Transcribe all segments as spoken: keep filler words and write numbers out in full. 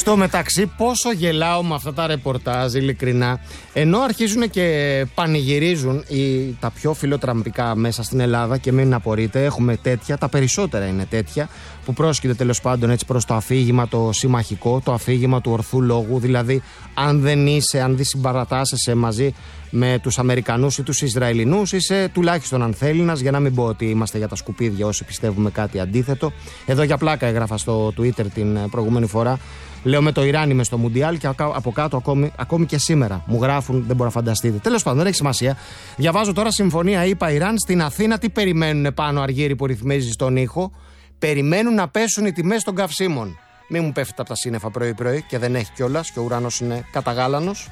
Στο μεταξύ, πόσο γελάω με αυτά τα ρεπορτάζ, ειλικρινά. Ενώ αρχίζουν και πανηγυρίζουν οι, τα πιο φιλοτραμπικά μέσα στην Ελλάδα, και μην απορείτε, έχουμε τέτοια, τα περισσότερα είναι τέτοια, που πρόσκειται τέλος πάντων έτσι προς το αφήγημα το συμμαχικό, το αφήγημα του ορθού λόγου. Δηλαδή, αν δεν είσαι, αν δεν συμπαρατάσσεσαι μαζί με τους Αμερικανούς ή τους Ισραηλινούς, είσαι τουλάχιστον ανθέλληνας, για να μην πω ότι είμαστε για τα σκουπίδια όσοι πιστεύουμε κάτι αντίθετο. Εδώ για πλάκα έγραφα στο Twitter την προηγούμενη φορά. Λέω με το Ιράν είμαι στο Μουντιάλ και από κάτω ακόμη, ακόμη και σήμερα μου γράφουν, δεν μπορώ να φανταστείτε. Τέλος πάντων, δεν έχει σημασία. Διαβάζω τώρα συμφωνία ΗΠΑ-Ιράν στην Αθήνα. Τι περιμένουν πάνω, Αργύρι, που ρυθμίζει τον ήχο? Περιμένουν να πέσουν οι τιμές των καυσίμων. Μην μου πέφτει από τα σύννεφα πρωί-πρωί, και δεν έχει κιόλας, και ο ουρανός είναι καταγάλανος.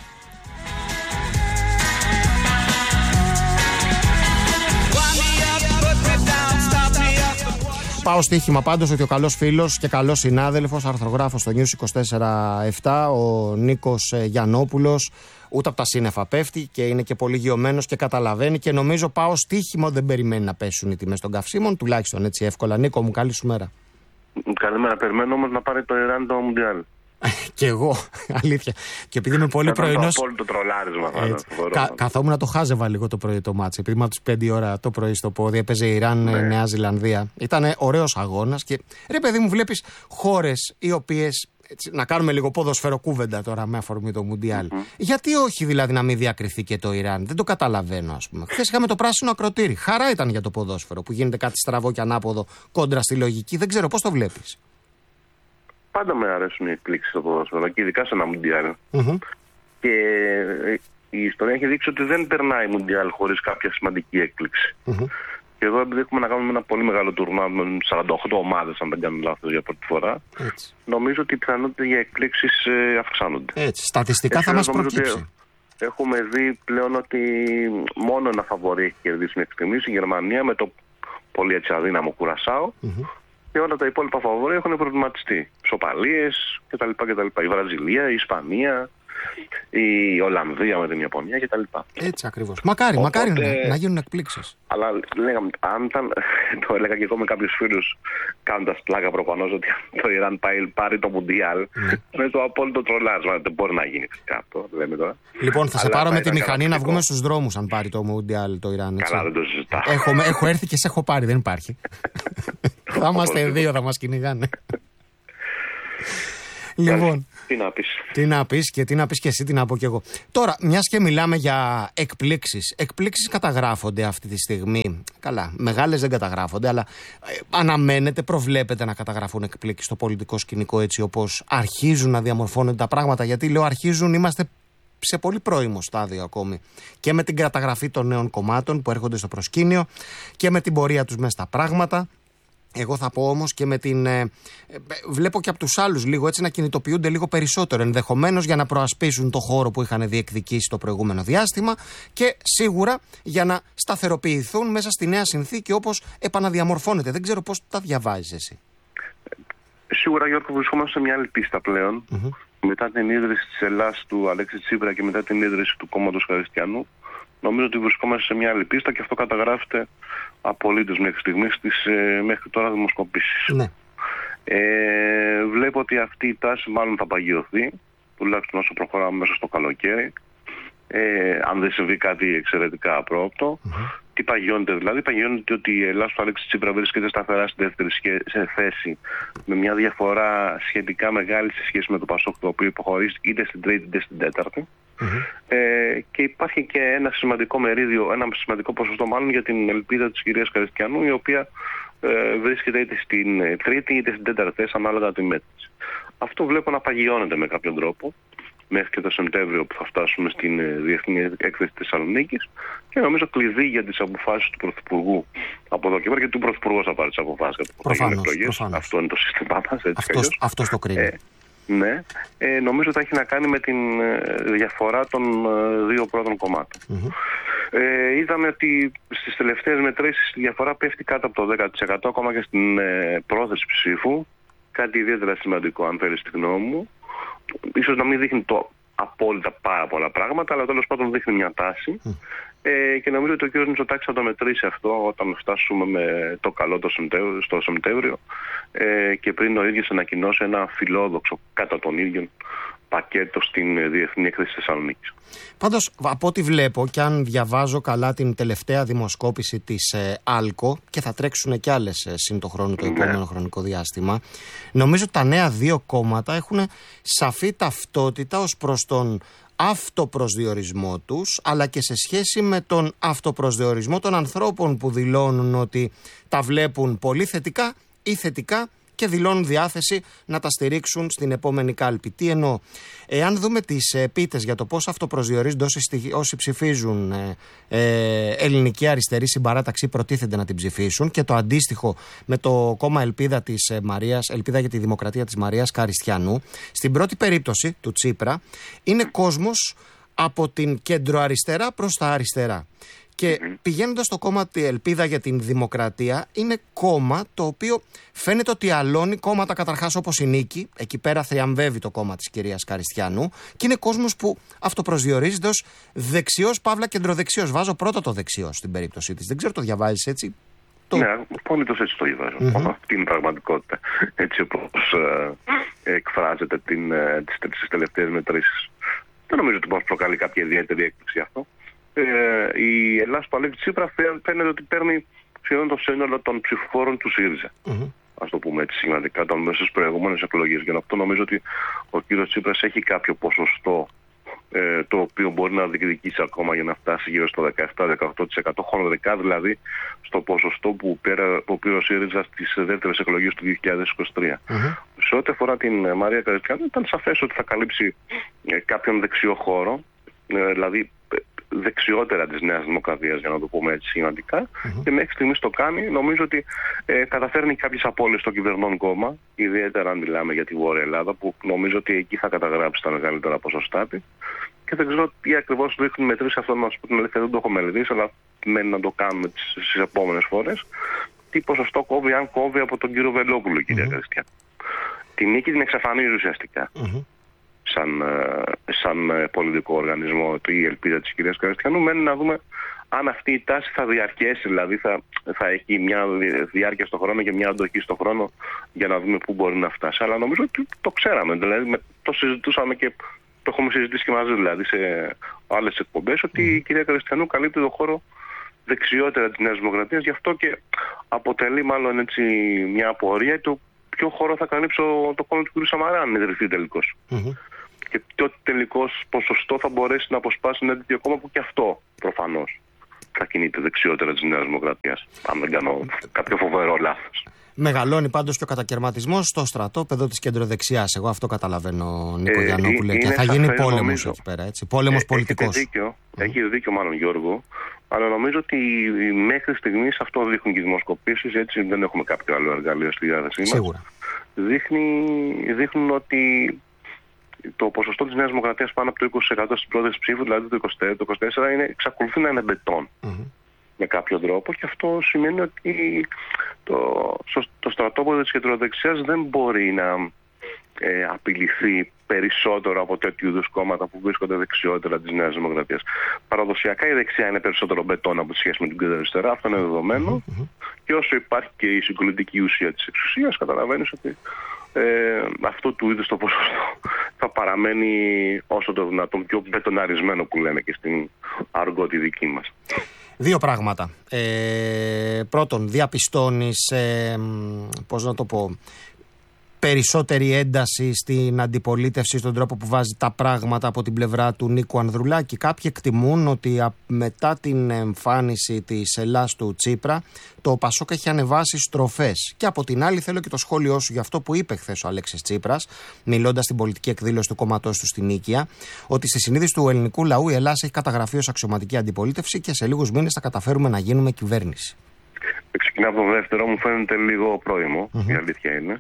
Πάω στοίχημα πάντως ότι ο καλός φίλος και καλός συνάδελφος, αρθρογράφος στο News είκοσι τέσσερα επτά, ο Νίκος Γιαννόπουλος, ούτε από τα σύννεφα πέφτει και είναι και πολύ γιωμένος και καταλαβαίνει, και νομίζω πάω στοίχημα ότι δεν περιμένει να πέσουν οι τιμές των καυσίμων, τουλάχιστον έτσι εύκολα. Νίκο μου, καλή σου μέρα. Καλημέρα. Περιμένω όμως να πάρει το Ιράν το Μουντιάλ. Κι εγώ, αλήθεια. Και επειδή είμαι πολύ πρωινός. Το απόλυτο τρολάρισμα. Κα, καθόμουν να το χάζευα λίγο το πρωί το μάτς. Επειδή ήμουν από τις πέντε ώρα το πρωί στο πόδι, έπαιζε Ιράν, ναι. Νέα Ζηλανδία. Ήταν ωραίος αγώνας. Και ρε, παιδί μου, βλέπεις χώρες οι οποίες. Έτσι, να κάνουμε λίγο ποδοσφαιροκούβεντα τώρα με αφορμή το Μουντιάλ. Mm-hmm. Γιατί όχι δηλαδή να μην διακριθεί και το Ιράν? Δεν το καταλαβαίνω, ας πούμε. Χθες είχαμε το πράσινο ακροτήρι. Χαρά ήταν για το ποδόσφαιρο που γίνεται κάτι στραβό και ανάποδο κόντρα στη λογική. Δεν ξέρω, πώς το βλέπεις? Πάντα με αρέσουν οι εκπλήξεις στο ποδόσφαιρο, και ειδικά σε ένα Μουντιάλ. Mm-hmm. Και η ιστορία έχει δείξει ότι δεν περνάει Μουντιάλ χωρίς κάποια σημαντική έκπληξη. Mm-hmm. Και εδώ, επειδή έχουμε να κάνουμε ένα πολύ μεγάλο τουρνουά με σαράντα οκτώ ομάδες, αν δεν κάνω λάθος, για πρώτη φορά, έτσι, νομίζω ότι οι πιθανότητες για εκπλήξεις ε, αυξάνονται. Έτσι, στατιστικά έτσι, θα μας προκύψει. Έχουμε δει πλέον ότι μόνο ένα φαβορί έχει κερδίσει μέχρι στιγμής, η Γερμανία, με το πολύ έτσι αδύναμο Κουρασάο. Mm-hmm. Και όλα τα υπόλοιπα φαβορί έχουν προβληματιστεί. Σοπαλίες κτλ. Η Βραζιλία, η Ισπανία, η Ολλανδία με την Ιαπωνία κτλ. Έτσι ακριβώς. Μακάρι, Οπότε, μακάρι να, να γίνουν εκπλήξεις. Αλλά λέγαμε, αν ήταν, το έλεγα και εγώ με κάποιους φίλους, κάνοντας πλάκα προφανώς, ότι το Ιράν πάρει το Μουντιάλ, ναι, με το απόλυτο τρολάσμα. Δεν μπορεί να γίνει αυτό, λέμε τώρα. Λοιπόν, θα σε πάρω με τη μηχανή να βγούμε στους δρόμους αν πάρει το Μουντιάλ το Ιράν. Έτσι. Καλά, δεν το συζητάω. Έχω, έχω έρθει και σε έχω πάρει, δεν υπάρχει. Θα είμαστε δύο, θα μας κυνηγάνε. Λοιπόν, τι να πεις. Τι να πεις και τι να πεις και εσύ, τι να πω κι εγώ. Τώρα, μιας και μιλάμε για εκπλήξεις. Εκπλήξεις καταγράφονται αυτή τη στιγμή. Καλά, μεγάλες δεν καταγράφονται, αλλά ε, αναμένεται, προβλέπεται να καταγραφούν εκπλήξεις στο πολιτικό σκηνικό, έτσι όπως αρχίζουν να διαμορφώνονται τα πράγματα. Γιατί λέω αρχίζουν, είμαστε σε πολύ πρώιμο στάδιο ακόμη. Και με την καταγραφή των νέων κομμάτων που έρχονται στο προσκήνιο και με την πορεία τους μέσα στα πράγματα. Εγώ θα πω όμως και με την. Ε, βλέπω και από τους άλλους λίγο έτσι να κινητοποιούνται λίγο περισσότερο, ενδεχομένως για να προασπίσουν το χώρο που είχαν διεκδικήσει το προηγούμενο διάστημα, και σίγουρα για να σταθεροποιηθούν μέσα στη νέα συνθήκη όπως επαναδιαμορφώνεται. Δεν ξέρω πώς τα διαβάζεις εσύ. Σίγουρα, Γιώργο, βρισκόμαστε σε μια άλλη πίστα πλέον. Mm-hmm. Μετά την ίδρυση της Ελλάδας του Αλέξη Τσίπρα και μετά την ίδρυση του Κόμματος Χριστιανού, νομίζω ότι βρισκόμαστε σε μια άλλη πίστα, και αυτό καταγράφεται απολύτως μέχρι στιγμής στις ε, μέχρι τώρα δημοσκοπήσεις. Ναι. Ε, βλέπω ότι αυτή η τάση μάλλον θα παγιωθεί, τουλάχιστον όσο προχωράμε μέσα στο καλοκαίρι, ε, αν δεν συμβεί κάτι εξαιρετικά απρόοπτο. Mm-hmm. Τι παγιώνεται δηλαδή? Παγιώνεται ότι η Ελλάδα του Αλέξη Τσίπρα βρίσκεται σταθερά στη δεύτερη σε θέση, με μια διαφορά σχετικά μεγάλη σε σχέση με το Πασόκ, το οποίο υποχωρεί είτε στην τρίτη είτε στην τέταρτη. Mm-hmm. Ε, και υπάρχει και ένα σημαντικό μερίδιο, ένα σημαντικό ποσοστό μάλλον για την ελπίδα της κυρίας Χριστιανού, η οποία ε, βρίσκεται είτε στην τρίτη είτε στην τέταρτη θέση, ανάλογα τη μέτρηση. Αυτό βλέπω να παγιώνεται με κάποιον τρόπο μέχρι και το Σεπτέμβριο, που θα φτάσουμε στην ε, Διεθνή Έκθεση της Θεσσαλονίκης, και νομίζω κλειδί για τις αποφάσεις του Πρωθυπουργού από εδώ και πέρα, γιατί ο Πρωθυπουργός θα πάρει τις αποφάσεις για το θα γίνουν εκλογές. Αυτό είναι το σύστημά μας. Αυτός, αυτός το κρίνει. Ε, Ναι, ε, νομίζω θα έχει να κάνει με την ε, διαφορά των ε, δύο πρώτων κομμάτων. Mm-hmm. Ε, είδαμε ότι στις τελευταίες μετρήσεις η διαφορά πέφτει κάτω από το δέκα τοις εκατό ακόμα και στην ε, πρόθεση ψήφου. Κάτι ιδιαίτερα σημαντικό, αν θέλεις τη γνώμη μου. Ίσως να μην δείχνει το απόλυτα πάρα πολλά πράγματα, αλλά τέλος πάντων δείχνει μια τάση. Mm. Ε, και νομίζω ότι ο κ. Μητσοτάκης θα το μετρήσει αυτό όταν φτάσουμε με το καλό το Σεπτέμβριο, στο Σεπτέμβριο ε, και πριν ο ίδιος ανακοινώσει ένα φιλόδοξο κατά τον ίδιο πακέτο στην Διεθνή Έκθεση Θεσσαλονίκης. Πάντως, από ό,τι βλέπω και αν διαβάζω καλά την τελευταία δημοσκόπηση της ε, Άλκο, και θα τρέξουν και άλλες ε, σύν το χρόνο το επόμενο ναι. χρονικό διάστημα, νομίζω ότι τα νέα δύο κόμματα έχουν σαφή ταυτότητα ως προς τον αυτοπροσδιορισμό τους, αλλά και σε σχέση με τον αυτοπροσδιορισμό των ανθρώπων που δηλώνουν ότι τα βλέπουν πολύ θετικά ή θετικά και δηλώνουν διάθεση να τα στηρίξουν στην επόμενη κάλπη. Τι εννοώ? Εάν δούμε τις επίτες για το πώς αυτοπροσδιορίζονται όσοι, όσοι ψηφίζουν ε, ε, ελληνική αριστερή συμπαράταξη, προτίθενται να την ψηφίσουν, και το αντίστοιχο με το κόμμα Ελπίδα της ε, Μαρίας, Ελπίδα για τη Δημοκρατία της Μαρίας Καριστιανού, στην πρώτη περίπτωση του Τσίπρα είναι κόσμος από την κεντροαριστερά προς τα αριστερά. Και πηγαίνοντας στο κόμμα τη Ελπίδα για την Δημοκρατία, είναι κόμμα το οποίο φαίνεται ότι αλώνει κόμματα καταρχάς όπως η Νίκη, εκεί πέρα θριαμβεύει το κόμμα της κυρίας Καριστιανού, και είναι κόσμος που αυτοπροσδιορίζεται ως δεξιός παύλα κεντροδεξιός. Βάζω πρώτα το δεξιό στην περίπτωση της. Δεν ξέρω, το διαβάζεις έτσι? Το... Ναι, απόλυτος έτσι το διαβάζω. Mm-hmm. Αυτή είναι η πραγματικότητα. Έτσι όπως ε, εκφράζεται την, ε, τις, τις τελευταίες μετρήσεις. Δεν νομίζω ότι μας προκαλεί κάποια ιδιαίτερη έκπληξη αυτό. Ε, η Ελλάδα του Αλέξη Τσίπρα φαίνεται ότι παίρνει σχεδόν το σύνολο των ψηφοφόρων του ΣΥΡΙΖΑ. Mm-hmm. Ας το πούμε έτσι σημαντικά, των μέσα στις προηγούμενες εκλογές. Για αυτό νομίζω ότι ο κύριος Τσίπρας έχει κάποιο ποσοστό ε, το οποίο μπορεί να διεκδικήσει ακόμα για να φτάσει γύρω στο δεκαεπτά με δεκαοκτώ τοις εκατό, χονδρικά δηλαδή στο ποσοστό που, πέρα, που πήρε ο ΣΥΡΙΖΑ στις δεύτερες εκλογές του δύο χιλιάδες είκοσι τρία. Mm-hmm. Σε ό,τι αφορά την Μαρία Καριστιανού, ήταν σαφές ότι θα καλύψει ε, κάποιον δεξιό χώρο, ε, δηλαδή δεξιότερα της Νέας Δημοκρατίας, για να το πούμε έτσι σημαντικά, mm-hmm. και μέχρι στιγμής το κάνει. Νομίζω ότι ε, καταφέρνει κάποιες απώλειες στο κυβερνών κόμμα, ιδιαίτερα αν μιλάμε για τη Βόρεια Ελλάδα, που νομίζω ότι εκεί θα καταγράψει τα μεγαλύτερα ποσοστά της. Και δεν ξέρω τι ακριβώς δείχνουν μετρήσεις, αυτό να σου πω την αλήθεια, δεν το έχω μελετήσει, αλλά μένει να το κάνουμε στις επόμενες φορές. Τι ποσοστό κόβει, αν κόβει από τον κύριο Βελόπουλο, mm-hmm. κυρία Καριστιανού. Τη Νίκη την εξαφανίζει ουσιαστικά. Mm-hmm. Σαν, σαν πολιτικό οργανισμό, η Ελπίδα της κυρίας Καριστιανού. Μένει να δούμε αν αυτή η τάση θα διαρκέσει, δηλαδή θα, θα έχει μια διάρκεια στον χρόνο και μια αντοχή στον χρόνο, για να δούμε πού μπορεί να φτάσει. Αλλά νομίζω ότι το ξέραμε, δηλαδή το συζητούσαμε και το έχουμε συζητήσει και μαζί, δηλαδή σε άλλες εκπομπές, ότι η κυρία Καριστιανού καλύπτει τον χώρο δεξιότερα της Νέας Δημοκρατίας, γι' αυτό και αποτελεί μάλλον έτσι μια απορία του ποιο χώρο θα καλύψει το κόμμα του κ. Σαμαρά, αν ιδρυθεί τελικώς. Mm-hmm. Και ποιο τελικώς ποσοστό θα μπορέσει να αποσπάσει ένα τέτοιο κόμμα που και αυτό προφανώς θα κινείται δεξιότερα της Νέας Δημοκρατίας. Αν δεν κάνω κάποιο φοβερό λάθος. Μεγαλώνει πάντως και ο κατακαιρματισμός στο στρατόπεδο της κεντροδεξιάς. Εγώ αυτό καταλαβαίνω, Νίκο ε, Γιαννόπουλε. Και θα γίνει πόλεμος νομίζω εκεί πέρα. Έτσι. Πόλεμος ε, πολιτικός. Έχετε δίκιο, mm. έχει δίκιο μάλλον Γιώργο. Αλλά νομίζω ότι μέχρι στιγμής αυτό δείχνουν και οι δημοσκοπήσεις. Έτσι δεν έχουμε κάποιο άλλο εργαλείο στη διάθεσή μας. Σίγουρα. Δείχνει, δείχνουν ότι το ποσοστό της Νέας Δημοκρατίας πάνω από το είκοσι τοις εκατό στις πρώτες ψήφους, δηλαδή το είκοσι τέσσερα, το είκοσι τέσσερα, είναι, εξακολουθεί να είναι μπετόν. Mm-hmm. Με κάποιο τρόπο, και αυτό σημαίνει ότι το, το στρατόπεδο της κεντροδεξιάς δεν μπορεί να ε, απειληθεί περισσότερο από τέτοιου είδους κόμματα που βρίσκονται δεξιότερα της Νέας Δημοκρατίας. Παραδοσιακά η δεξιά είναι περισσότερο μπετόν από τη σχέση με την κεντροαριστερά, αυτό είναι δεδομένο. Mm-hmm. Και όσο υπάρχει και η συγκολητική ουσία της εξουσίας, καταλαβαίνεις ότι ε, αυτό του είδους το ποσοστό θα παραμένει όσο το δυνατόν πιο μπετοναρισμένο, που λέμε και στην αργό τη δική μας. Δύο πράγματα. Ε, πρώτον, διαπιστώνεις, ε, πώς να το πω, περισσότερη ένταση στην αντιπολίτευση, στον τρόπο που βάζει τα πράγματα από την πλευρά του Νίκου Ανδρουλάκη. Κάποιοι εκτιμούν ότι μετά την εμφάνιση της Ελλάς του Τσίπρα, το Πασόκ έχει ανεβάσει στροφές. Και από την άλλη, θέλω και το σχόλιο σου για αυτό που είπε χθες ο Αλέξης Τσίπρας, μιλώντας στην πολιτική εκδήλωση του κόμματός του στην Νίκαια, ότι στη συνείδηση του ελληνικού λαού η Ελλάδα έχει καταγραφεί ως αξιωματική αντιπολίτευση και σε λίγους μήνες θα καταφέρουμε να γίνουμε κυβέρνηση. Ξεκινάω από το δεύτερο, μου φαίνεται λίγο πρόημο, mm-hmm. η αλήθεια είναι.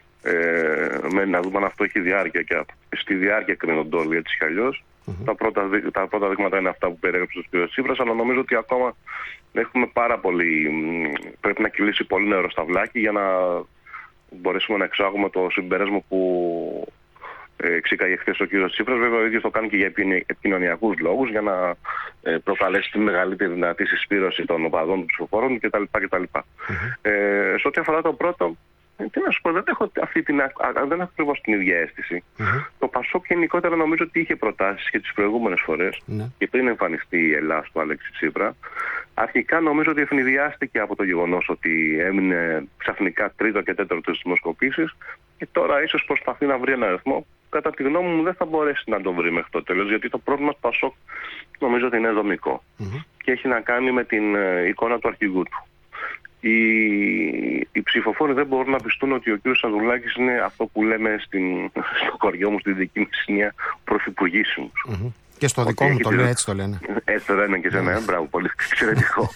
Ε, με να δούμε αν αυτό έχει διάρκεια, και στη διάρκεια κρίνονται όλοι έτσι κι αλλιώς. Mm-hmm. Τα, πρώτα, τα πρώτα δείγματα είναι αυτά που περιέγραψε ο κ. Τσίπρας, αλλά νομίζω ότι ακόμα έχουμε πάρα πολύ. Πρέπει να κυλήσει πολύ νερό στα βλάκι για να μπορέσουμε να εξάγουμε το συμπέρασμα που εξήγαγε χθες ο κύριος Τσίπρας. Βέβαια, ο ίδιος το κάνει και για επικοινωνιακούς λόγους, για να προκαλέσει τη μεγαλύτερη δυνατή συσπήρωση των οπαδών του ψηφοφόρων κτλ. κτλ. Mm-hmm. Ε, σε ό,τι αφορά το πρώτο, τι να σου πω, δεν έχω αυτή την, δεν έχω ακριβώς την ίδια αίσθηση. Mm-hmm. Το Πασόκ γενικότερα νομίζω ότι είχε προτάσεις και τις προηγούμενες φορές, mm-hmm. και πριν εμφανιστεί η Ελλάδα του Αλέξη Τσίπρα. Αρχικά νομίζω ότι ευνηδιάστηκε από το γεγονός ότι έμεινε ξαφνικά τρίτο και τέταρτο στις δημοσκοπήσεις και τώρα ίσως προσπαθεί να βρει ένα αριθμό. Κατά τη γνώμη μου δεν θα μπορέσει να τον βρει μέχρι το τέλος, γιατί το πρόβλημα του Πασόκ νομίζω ότι είναι δομικό mm-hmm. και έχει να κάνει με την εικόνα του αρχηγού του. Οι, οι ψηφοφόροι δεν μπορούν να πιστούν ότι ο κ. Ανδρουλάκης είναι αυτό που λέμε στην, στο κοριό μου, στη δική μου σημεία, πρωθυπουργήσιμος. Mm-hmm. Και στο δικό μου το λένε, έτσι το λένε. Έτσι το λένε και σε μένα, μπράβο, πολύ εξαιρετικό.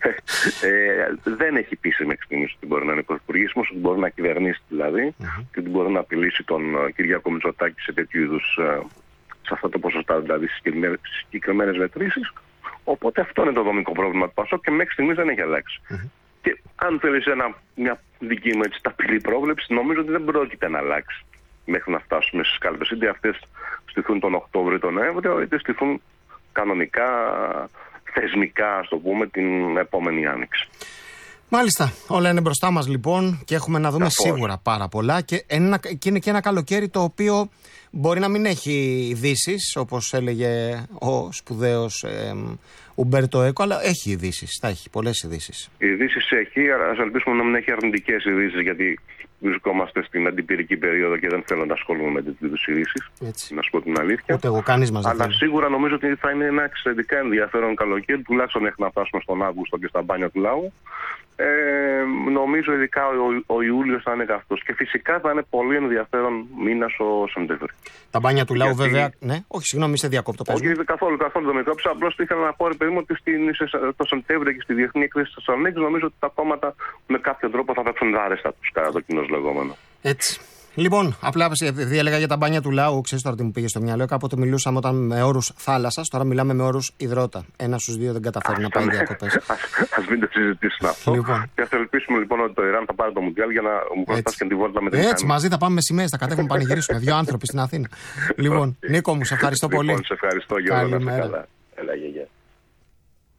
ε, δεν έχει πείσει μέχρι στιγμής ότι μπορεί να είναι πρωθυπουργήσιμος, ότι μπορεί να κυβερνήσει δηλαδή, mm-hmm. και ότι μπορεί να απειλήσει τον Κυριάκο Μητσοτάκη σε τέτοιου είδους, σε αυτά τα ποσοστά, δηλαδή στις συγκεκριμένες μετρήσεις. Οπότε αυτό είναι το δομικό πρόβλημα του Πασόκ και μέχρι στιγμής δεν έχει αλλάξει. Mm-hmm. Και αν θέλεις ένα, μια δική μου έτσι ταπειλή πρόβλεψη, νομίζω ότι δεν πρόκειται να αλλάξει μέχρι να φτάσουμε στις κάλπες. Είτε αυτές στηθούν τον Οκτώβριο ή τον Νοέμβριο, είτε στηθούν κανονικά, θεσμικά, ας το πούμε, την επόμενη άνοιξη. Μάλιστα. Όλα είναι μπροστά μας λοιπόν και έχουμε να δούμε Καθώς. σίγουρα πάρα πολλά. Και, ένα, και είναι και ένα καλοκαίρι το οποίο μπορεί να μην έχει ειδήσεις, όπως έλεγε ο σπουδαίος ε, Ουμπέρτο Έκο, αλλά έχει ειδήσεις. Θα έχει πολλές ειδήσεις. Οι ειδήσεις έχει, αλλά ας ελπίσουμε να μην έχει αρνητικές ειδήσεις, γιατί βρισκόμαστε στην αντιπυρική περίοδο και δεν θέλω να ασχολούμαι με τέτοιες ειδήσεις. Να σου πω την αλήθεια. Ούτε εγώ, κανείς μας δεν Αλλά θέλει. σίγουρα νομίζω ότι θα είναι ένα εξαιρετικά ενδιαφέρον καλοκαίρι, τουλάχιστον μέχρι να φτάσουμε στον Αύγουστο και στα μπάνια του λαού. Ε, νομίζω ειδικά ο, ο Ιούλιος θα είναι καυτός. Και φυσικά θα είναι πολύ ενδιαφέρον μήνας ο Σεπτέμβρης. Τα μπάνια του λαού, γιατί... βέβαια. Ναι, όχι, συγγνώμη, σε διακόπτω. Όχι, καθόλου, καθόλου το μικρόψα. Απλώς ήθελα να πω, ρε παιδί μου, ότι στην, το Σεπτέμβριο και στη Διεθνή Εκκρίση της Θεσσαλονίκης νομίζω ότι τα κόμματα με κάποιο τρόπο θα παίξουν άρεστα τους, κατά το κοινό λεγόμενο. Έτσι. Λοιπόν, απλά επειδή έλεγα για τα μπάνια του λαού, ξέρεις τώρα τι μου πήγε στο μυαλό. Κάποτε μιλούσαμε όταν με όρους θάλασσας, τώρα μιλάμε με όρους υδρότα. Ένα στους δύο δεν καταφέρει να πάει διακοπές. Ας μην το συζητήσουμε αυτό. Λοιπόν. Και ας ελπίσουμε λοιπόν ότι το Ιράν θα πάρει το Μουντιάλ για να μου κοστάσει και τη βόλτα με την Έτσι, μαζί θα πάμε με σημαίες, θα κατέβουμε να πανηγυρίσουμε. Δύο άνθρωποι στην Αθήνα. Λοιπόν, Νίκο μου, σε ευχαριστώ πολύ. Λοιπόν, σε ευχαριστώ, Γιώργο. Καλημέρα. Έλα, γεια, γεια.